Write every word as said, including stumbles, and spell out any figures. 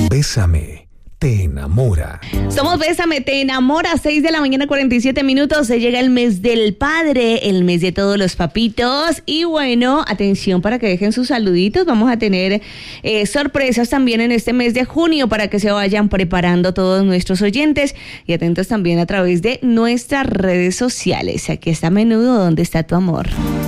Bésame te enamora. Somos Bésame te enamora, seis de la mañana, cuarenta y siete minutos. Se llega el mes del padre, el mes de todos los papitos. Y bueno, atención para que dejen sus saluditos. Vamos a tener eh, sorpresas también en este mes de junio para que se vayan preparando todos nuestros oyentes. Y atentos también a través de nuestras redes sociales. Aquí está Menudo, ¿dónde está tu amor?